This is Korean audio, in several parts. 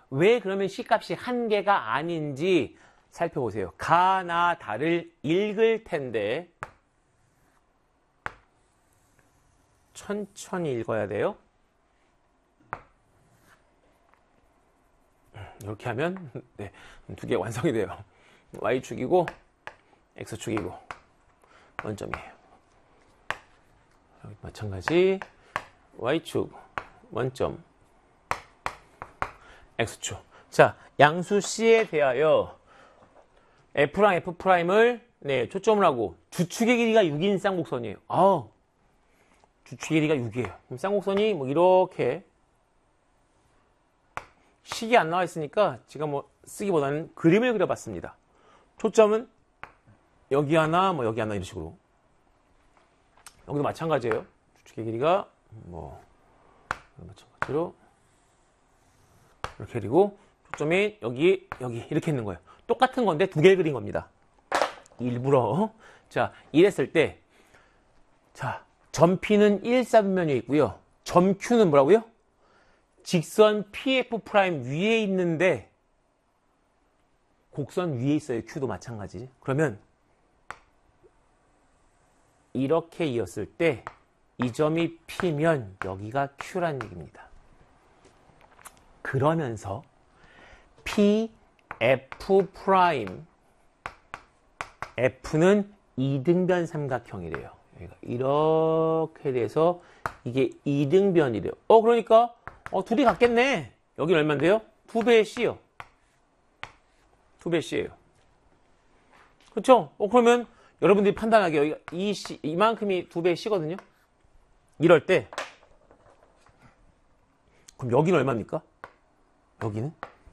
왜 그러면 C값이 한 개가 아닌지 살펴보세요. 가, 나, 다를 읽을 텐데 천천히 읽어야 돼요. 이렇게 하면 네, 두 개 완성이 돼요. Y축이고 X축이고 원점이에요. 여기 마찬가지 Y축 원점 X축. 자, 양수 C에 대하여 F랑 F'을 네, 초점을 하고 주축의 길이가 6인 쌍곡선이에요. 주축의 길이가 6이에요. 그럼 쌍곡선이 뭐 이렇게 식이 안 나와 있으니까 제가 뭐 쓰기보다는 그림을 그려봤습니다. 초점은 여기 하나, 뭐 여기 하나 이런 식으로. 여기도 마찬가지예요. 주축의 길이가 뭐 마찬가지로 이렇게 그리고 초점이 여기 이렇게 있는 거예요. 똑같은 건데 두 개를 그린 겁니다. 일부러. 자, 이랬을 때 자, 점 P는 1사분면에 있고요. 점 Q는 뭐라고요? 직선 PF' 위에 있는데 곡선 위에 있어요. Q도 마찬가지. 그러면 이렇게 이었을 때 이 점이 P면 여기가 Q란 얘기입니다. 그러면서 P, F', F는 이등변 삼각형이래요. 여기가 이렇게 돼서 이게 이등변이래요. 그러니까 둘이 같겠네. 여기는 얼마인데요? 2배의 C요. 2배의 C예요. 그렇죠? 그러면 여러분들이 판단하기 여기가 이만큼이 2배의 C거든요. 이럴 때 그럼 여기는 얼마입니까? 여기는?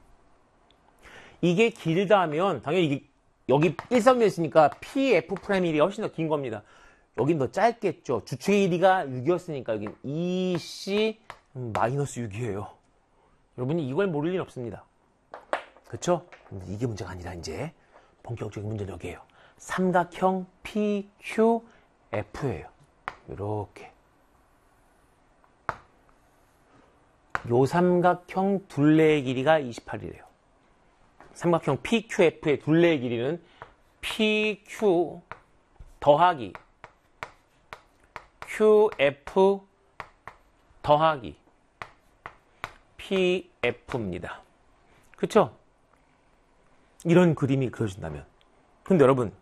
이게 길다 하면 당연히 이게 여기 1사분면이 있으니까 PF'1이 훨씬 더 긴 겁니다. 여긴 더 짧겠죠. 주축의 길이가 6이었으니까 여긴 2C 마이너스 6이에요. 여러분이 이걸 모를 일 없습니다. 그렇죠? 근데 이게 문제가 아니라 이제 본격적인 문제는 여기에요. 삼각형 PQF예요. 이렇게. 요 삼각형 둘레의 길이가 28이래요. 삼각형 PQF의 둘레의 길이는 PQ 더하기 QF 더하기 PF입니다. 그쵸? 이런 그림이 그려진다면. 근데 여러분,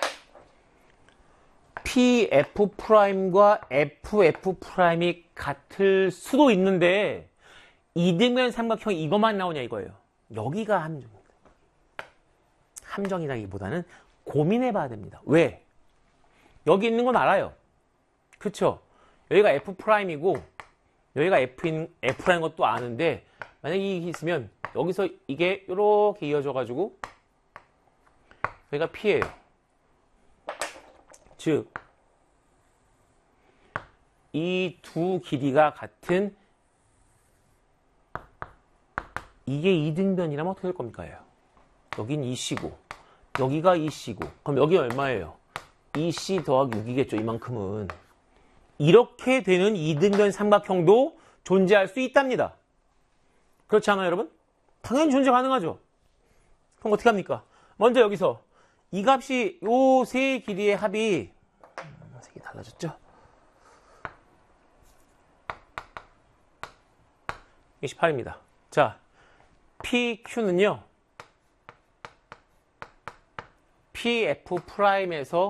PF'과 FF'이 같을 수도 있는데 이등변 삼각형이 이것만 나오냐 이거예요. 여기가 함정입니다. 함정이라기보다는 고민해봐야 됩니다. 왜? 여기 있는 건 알아요. 그쵸? 여기가 F'이고 여기가 F라는 것도 아는데 만약에 이게 있으면 여기서 이게 이렇게 이어져가지고 여기가 P예요. 즉 이 두 길이가 같은 이게 이등변이라면 어떻게 될 겁니까? 여긴 2C고 여기가 2C고 그럼 여기 얼마예요? 2C 더하기 6이겠죠. 이만큼은. 이렇게 되는 이등변 삼각형도 존재할 수 있답니다. 그렇지 않아요, 여러분? 당연히 존재 가능하죠. 그럼 어떻게 합니까? 먼저 여기서 이 값이 요 세 길이의 합이 색이 달라졌죠? 28입니다. 자, PQ는요. PF'에서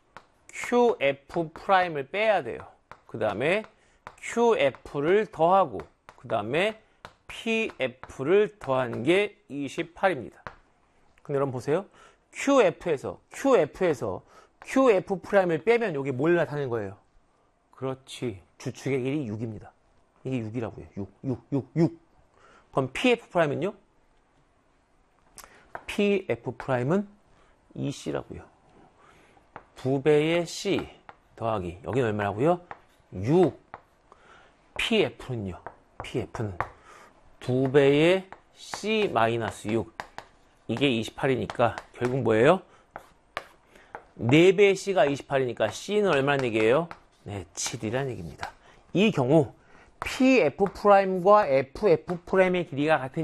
QF'을 빼야 돼요. 그 다음에 QF를 더하고 그 다음에 PF를 더한 게 28입니다. 근데 여러분 보세요. QF에서 QF'을 빼면 이게 뭘 나타내는 거예요? 그렇지. 주축의 길이 6입니다. 이게 6이라고요. 6. 그럼 PF'은요? PF'은 2C라고요. 2배의 C 더하기 여기는 얼마라고요? 6. PF는요? PF는 2배의 C 마이너스 6. 이게 28이니까 결국 뭐예요? 4배의 C가 28이니까 C는 얼마나 얘기예요? 네, 7이라는 얘기입니다. 이 경우 PF'과 FF'의 길이가 같은